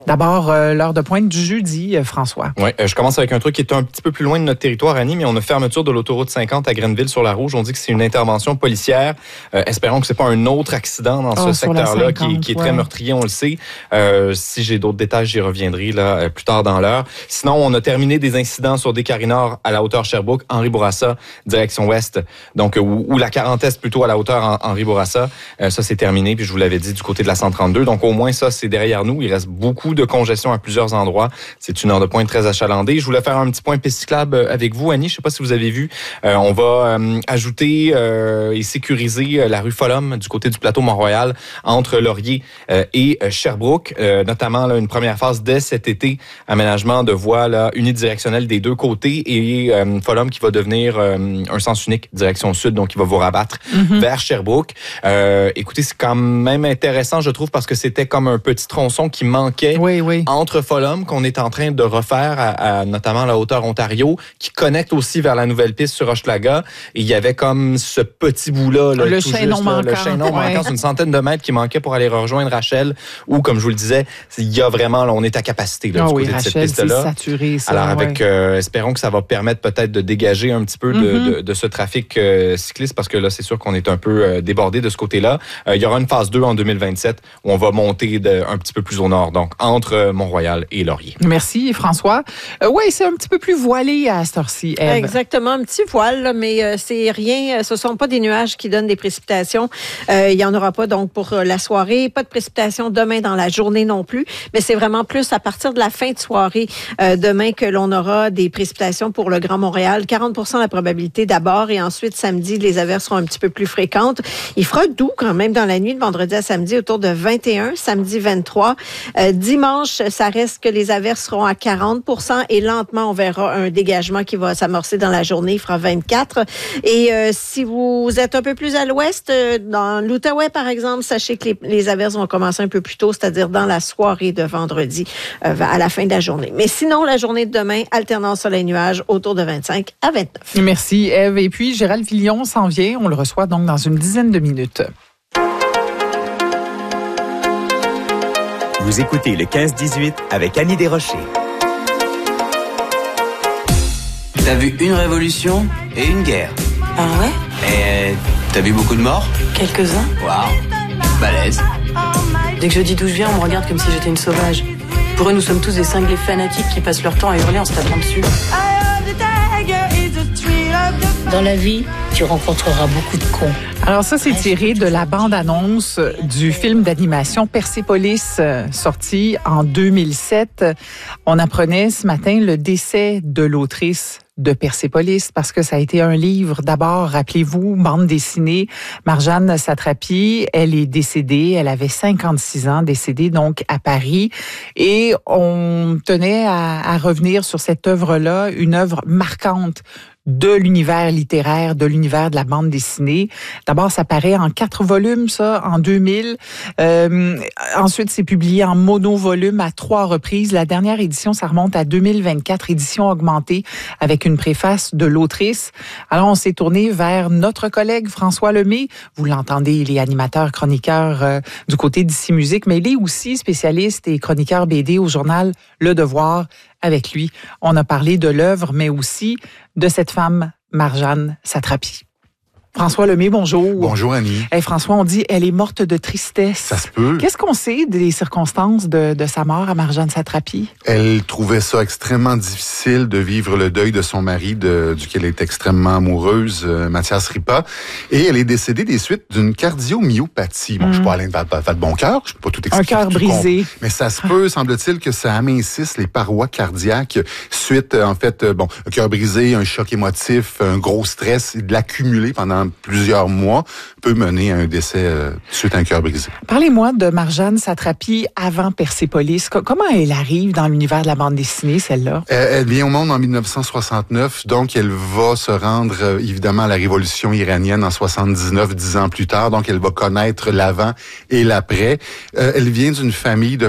D'abord, l'heure de pointe du jeudi, François. Oui, je commence avec un truc qui est un petit peu plus loin de notre territoire, Annie, mais on a fermeture de l'autoroute 50 à Grenville-sur-la-Rouge. On dit que c'est une intervention policière. Espérons que c'est pas un autre accident dans ce secteur-là qui est très meurtrier, on le sait. Si j'ai d'autres détails, j'y reviendrai là plus tard dans l'heure. Sinon, on a terminé des incidents sur Descaries Nord à la hauteur Sherbrooke, Henri Bourassa, direction ouest, donc ou la 40 Est plutôt à la hauteur Henri Bourassa. Ça, c'est terminé, puis je vous l'avais dit, du côté de la 132. Donc, au moins, ça, c'est derrière nous. Il reste beaucoup de congestion à plusieurs endroits. C'est une heure de pointe très achalandée. Je voulais faire un petit point piste cyclable avec vous, Annie. Je ne sais pas si vous avez vu. On va ajouter et sécuriser la rue Folhomme du côté du plateau Mont-Royal entre Laurier et Sherbrooke. Notamment là, une première phase dès cet été. Aménagement de voies là, unidirectionnelles des deux côtés et Folhomme qui va devenir un sens unique direction sud, donc qui va vous rabattre vers Sherbrooke. Écoutez, c'est quand même intéressant, je trouve, parce que c'était comme un petit tronçon qui manquait entre Folhomme, qu'on est en train de refaire à notamment la hauteur Ontario, qui connecte aussi vers la nouvelle piste sur Hochelaga. Et il y avait comme ce petit bout-là, le chaînon manquant. Le chaînon manquant, c'est une centaine de mètres qui manquait pour aller rejoindre Rachel, où, comme je vous le disais, il y a vraiment, là, on est à capacité là, du côté Rachel, de cette piste-là. C'est saturé, ça. Alors, avec, espérons que ça va permettre peut-être de dégager un petit peu de ce trafic cycliste, parce que là, c'est sûr qu'on est un peu débordé de ce côté-là. Il y aura une phase 2 en 2027 où on va monter un petit peu plus au nord, donc entre Mont-Royal et Laurier. Merci, François. Oui, c'est un petit peu plus voilé à cette heure-ci, Ève. Exactement, un petit voile, là, mais c'est rien. Ce ne sont pas des nuages qui donnent des précipitations. Il n'y en aura pas donc pour la soirée. Pas de précipitations demain dans la journée non plus, mais c'est vraiment plus à partir de la fin de soirée demain que l'on aura des précipitations pour le Grand Montréal. 40% la probabilité d'abord et ensuite samedi, les averses seront un petit peu plus fréquentes. Il fera doux quand même dans la nuit de vendredi à samedi autour de 21, samedi 23. Dimanche, ça reste que les averses seront à 40% et lentement, on verra un dégagement qui va s'amorcer dans la journée. Il fera 24. Et si vous êtes un peu plus à l'ouest, dans l'Outaouais, par exemple, sachez que les averses vont commencer un peu plus tôt, c'est-à-dire dans la soirée de vendredi à la fin de la journée. Mais sinon, la journée de demain, alternance soleil-nuage autour de 25 à 29. Merci, Ève. Et puis, Gérald Filion s'en vient. On le reçoit donc dans une dizaine de minutes. Vous écoutez le 15-18 avec Annie Desrochers. T'as vu une révolution et une guerre. Ah ouais? Et t'as vu beaucoup de morts? Quelques-uns. Waouh, balèze. Dès que je dis d'où je viens, on me regarde comme si j'étais une sauvage. Pour eux, nous sommes tous des cinglés fanatiques qui passent leur temps à hurler en se tapant dessus. Dans la vie, tu rencontreras beaucoup de cons. Alors ça, c'est tiré de la bande-annonce du film d'animation Persépolis, sorti en 2007. On apprenait ce matin le décès de l'autrice de Persépolis, parce que ça a été un livre, d'abord, rappelez-vous, bande dessinée, Marjane Satrapi, elle est décédée, elle avait 56 ans, décédée donc à Paris, et on tenait à revenir sur cette œuvre-là, une œuvre marquante de l'univers littéraire, de l'univers de la bande dessinée. D'abord, ça paraît en 4 volumes, ça, en 2000. Ensuite, c'est publié en mono-volume à 3 reprises. La dernière édition, ça remonte à 2024, édition augmentée, avec une préface de l'autrice. Alors, on s'est tourné vers notre collègue François Lemay. Vous l'entendez, il est animateur, chroniqueur du côté d'Ici Musique, mais il est aussi spécialiste et chroniqueur BD au journal Le Devoir. Avec lui, on a parlé de l'œuvre, mais aussi de cette femme, Marjane Satrapi. François Lemay, bonjour. Bonjour, Annie. Hey, François, on dit elle est morte de tristesse. Ça se peut. Qu'est-ce qu'on sait des circonstances de sa mort à Marjane Satrapi? Elle trouvait ça extrêmement difficile de vivre le deuil de son mari, duquel elle est extrêmement amoureuse, Mathias Ripa. Et elle est décédée des suites d'une cardiomyopathie. Bon, je suis pas Alain de bon cœur, je peux pas tout expliquer. Un cœur brisé. Mais ça se peut, semble-t-il, que ça amincisse les parois cardiaques suite, un cœur brisé, un choc émotif, un gros stress, de l'accumuler pendant plusieurs mois peut mener à un décès suite à un cœur brisé. Parlez-moi de Marjane Satrapi avant Persépolis. Comment elle arrive dans l'univers de la bande dessinée, celle-là? Elle vient au monde en 1969, donc elle va se rendre évidemment à la révolution iranienne en 79, 10 ans plus tard, donc elle va connaître l'avant et l'après. Elle vient d'une famille de